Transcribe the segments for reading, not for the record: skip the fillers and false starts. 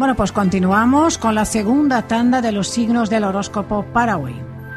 Bueno, pues continuamos con la segunda tanda de los signos del horóscopo para hoy.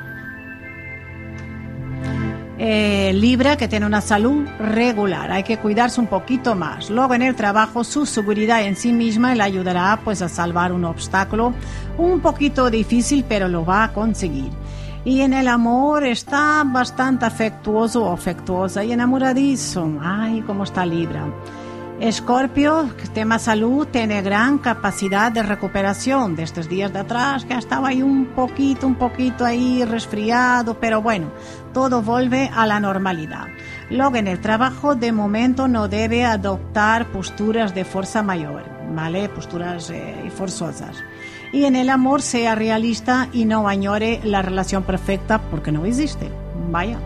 Libra, que tiene una salud regular, hay que cuidarse un poquito más. Luego en el trabajo, su seguridad en sí misma le ayudará pues a salvar un obstáculo un poquito difícil, pero lo va a conseguir. Y en el amor está bastante afectuoso o afectuosa y enamoradizo. Ay, cómo está Libra. Escorpio, tema salud, tiene gran capacidad de recuperación de estos días de atrás, que estaba ahí un poquito ahí resfriado, pero bueno, todo vuelve a la normalidad. Luego en el trabajo, de momento no debe adoptar posturas de fuerza mayor, ¿vale? Posturas forzosas. Y en el amor, sea realista y no añore la relación perfecta porque no existe. Vaya.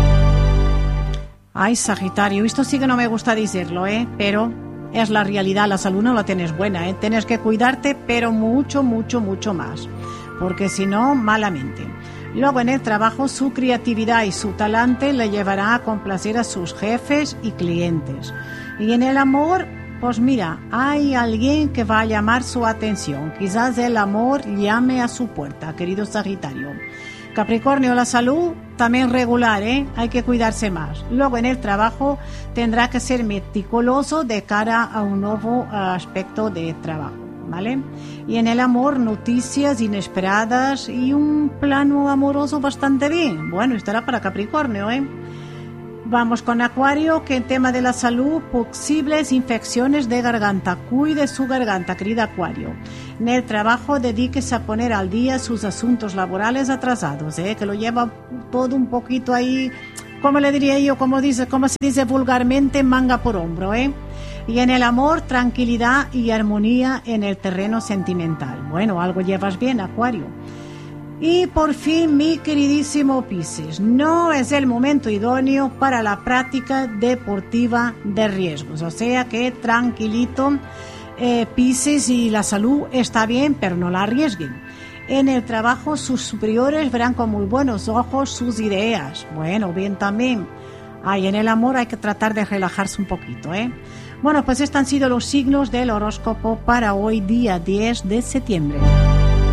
Ay, Sagitario, esto sí que no me gusta decirlo, pero es la realidad, la salud no la tienes buena, tienes que cuidarte, pero mucho más, porque si no, malamente. Luego en el trabajo, su creatividad y su talante le llevará a complacer a sus jefes y clientes. Y en el amor, pues mira, hay alguien que va a llamar su atención, quizás el amor llame a su puerta, querido Sagitario. Capricornio, la salud también regular, hay que cuidarse más. Luego en el trabajo tendrá que ser meticuloso de cara a un nuevo aspecto de trabajo, ¿vale? Y en el amor, noticias inesperadas y un plano amoroso bastante bien. Bueno, estará para Capricornio, Vamos con Acuario, que en tema de la salud, posibles infecciones de garganta. Cuide su garganta, querida Acuario. En el trabajo, dedíquese a poner al día sus asuntos laborales atrasados, que lo lleva todo un poquito ahí, como le diría yo, como se dice vulgarmente, manga por hombro, Y en el amor, tranquilidad y armonía en el terreno sentimental. Bueno, algo llevas bien, Acuario. Y por fin, mi queridísimo Piscis, no es el momento idóneo para la práctica deportiva de riesgos. O sea que tranquilito, Piscis, y la salud está bien, pero no la arriesguen. En el trabajo, sus superiores verán con muy buenos ojos sus ideas. Bueno, bien también. En el amor hay que tratar de relajarse un poquito, Bueno, pues estos han sido los signos del horóscopo para hoy, día 10 de septiembre.